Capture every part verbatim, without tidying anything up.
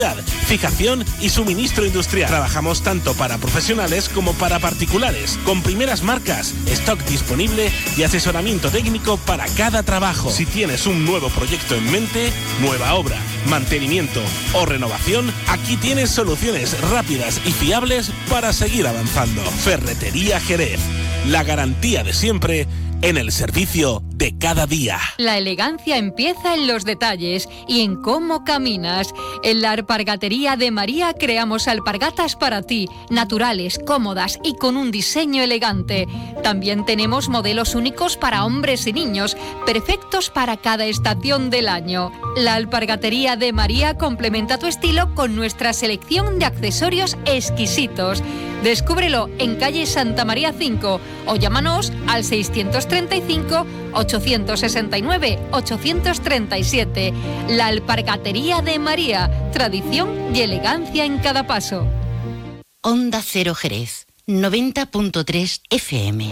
fijación y suministro industrial. Trabajamos tanto para profesionales como para particulares, con primeras marcas, stock disponible y asesoramiento técnico para cada trabajo. Si tienes un nuevo proyecto en mente, nueva obra, mantenimiento o renovación, aquí tienes soluciones rápidas y fiables para seguir avanzando. Ferretería Jerez, la garantía de siempre en el servicio de cada día. La elegancia empieza en los detalles y en cómo caminas. En la Alpargatería de María creamos alpargatas para ti, naturales, cómodas y con un diseño elegante. También tenemos modelos únicos para hombres y niños, perfectos para cada estación del año. La Alpargatería de María complementa tu estilo con nuestra selección de accesorios exquisitos. Descúbrelo en calle Santa María cinco o llámanos al seiscientos treinta y cinco, ochocientos sesenta y nueve, ochocientos treinta y siete. La Alpargatería de María, tradición y elegancia en cada paso. Onda Cero Jerez, noventa punto tres F M.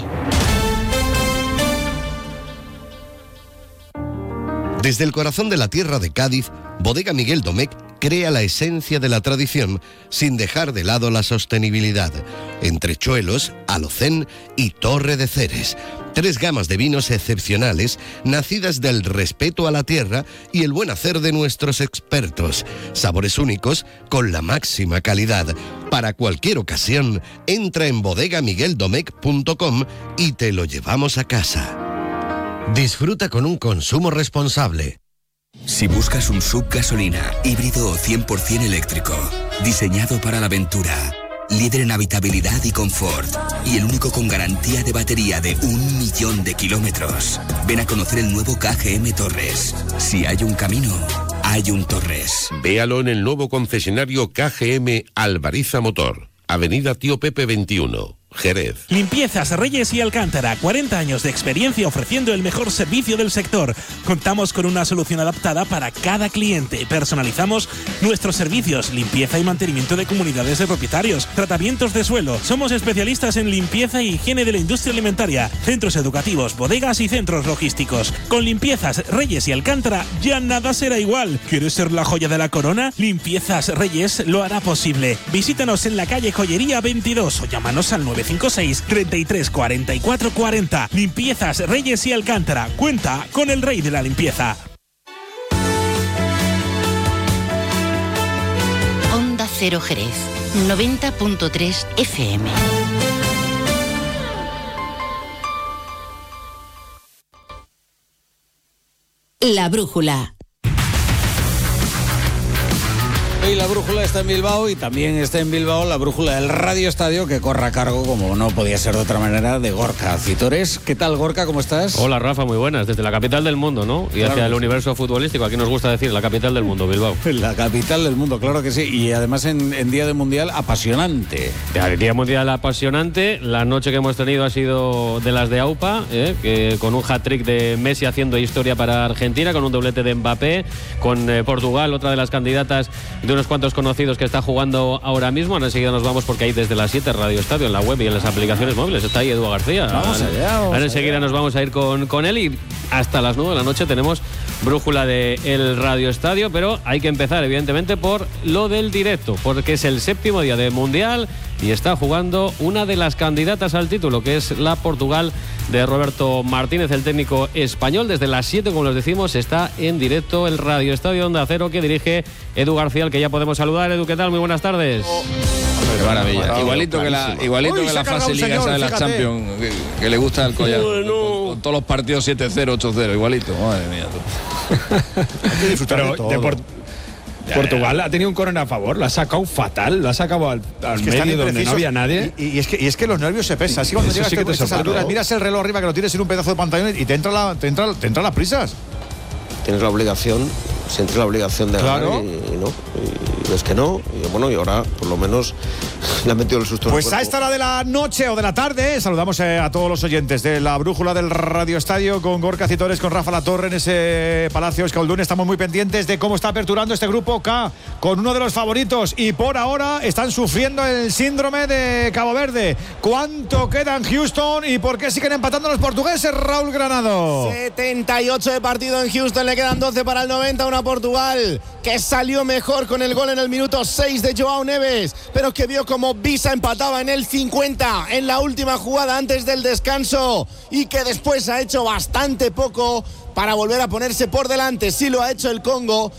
Desde el corazón de la tierra de Cádiz, Bodega Miguel Domecq crea la esencia de la tradición sin dejar de lado la sostenibilidad. Entrechuelos, Alocén y Torre de Ceres. Tres gamas de vinos excepcionales, nacidas del respeto a la tierra y el buen hacer de nuestros expertos. Sabores únicos con la máxima calidad. Para cualquier ocasión, entra en bodega miguel domecq punto com y te lo llevamos a casa. Disfruta con un consumo responsable. Si buscas un S U V gasolina, híbrido o cien por ciento eléctrico, diseñado para la aventura, líder en habitabilidad y confort, y el único con garantía de batería de un millón de kilómetros, ven a conocer el nuevo K G M Torres. Si hay un camino, hay un Torres. Véalo en el nuevo concesionario K G M Alvariza Motor, Avenida Tío Pepe veintiuno. Jerez. Limpiezas Reyes y Alcántara, cuarenta años de experiencia ofreciendo el mejor servicio del sector. Contamos con una solución adaptada para cada cliente. Personalizamos nuestros servicios, limpieza y mantenimiento de comunidades de propietarios, tratamientos de suelo. Somos especialistas en limpieza y higiene de la industria alimentaria, centros educativos, bodegas y centros logísticos. Con Limpiezas Reyes y Alcántara ya nada será igual. ¿Quieres ser la joya de la corona? Limpiezas Reyes lo hará posible. Visítanos en la calle Joyería veintidós o llámanos al nueve cinco seis, treinta y tres, cuarenta y cuatro cuarenta. Limpiezas Reyes y Alcántara. Cuenta con el rey de la limpieza. Onda Cero Jerez, noventa punto tres F M. La brújula. Y la brújula está en Bilbao y también está en Bilbao la brújula del Radio Estadio, que corre a cargo, como no podía ser de otra manera, de Gorka Citores. ¿Qué tal, Gorka? ¿Cómo estás? Hola, Rafa, muy buenas. Desde la capital del mundo, ¿no? Y claro, hacia el universo futbolístico. Aquí nos gusta decir la capital del mundo, Bilbao. La capital del mundo, claro que sí. Y además en, en Día de Mundial apasionante. El Día Mundial apasionante. La noche que hemos tenido ha sido de las de AUPA, ¿eh? que con un hat-trick de Messi haciendo historia para Argentina, con un doblete de Mbappé, con eh, Portugal, otra de las candidatas de unos cuantos conocidos que está jugando ahora mismo. Ahora enseguida nos vamos porque hay desde las siete Radio Estadio en la web y en las aplicaciones móviles. Está ahí Edu García. Vamos allá. Vamos ahora enseguida allá. Nos vamos a ir con, con él y hasta las nueve de la noche tenemos brújula de el Radio Estadio, pero hay que empezar evidentemente por lo del directo, porque es el séptimo día de Mundial y está jugando una de las candidatas al título, que es la Portugal de Roberto Martínez, el técnico español. Desde las siete, como les decimos, está en directo el Radio Estadio Onda Cero, que dirige Edu García, al que ya podemos saludar. Edu, ¿qué tal? Muy buenas tardes. Qué maravilla. Bravo, igualito que la, igualito Uy, que la fase liga esa de la Champions, que, que le gusta al collar. Bueno. Con, con todos los partidos siete cero, ocho cero, igualito. Madre mía. Hay que disfrutar de todo. De por... Portugal ha tenido un corner a favor, la ha sacado fatal, la ha sacado al, al es que medio donde no había nadie. Y, y, es que, y es que los nervios se pesan. Así cuando llegas sí a estas alturas, miras el reloj arriba que lo tienes en un pedazo de pantalla y te entra la, te entra, te entra las prisas. Tienes la obligación, sientes la obligación de claro. ganar y, y no. Y ves que no, y bueno, y ahora por lo menos le han metido el susto. Pues a esta hora de la noche o de la tarde saludamos eh, a todos los oyentes de la brújula del Radio Estadio con Gorka Citores, con Rafa Latorre en ese Palacio Euskaldun. Estamos muy pendientes de cómo está aperturando este grupo K con uno de los favoritos y por ahora están sufriendo el síndrome de Cabo Verde. ¿Cuánto queda en Houston y por qué siguen empatando los portugueses, Raúl Granado? setenta y ocho de partido en Houston, le quedan doce para el noventa, una Portugal que salió mejor con el gol en en el minuto seis de Joao Neves, pero que vio como Visa empataba en el cincuenta, en la última jugada antes del descanso, y que después ha hecho bastante poco para volver a ponerse por delante. Sí lo ha hecho el Congo,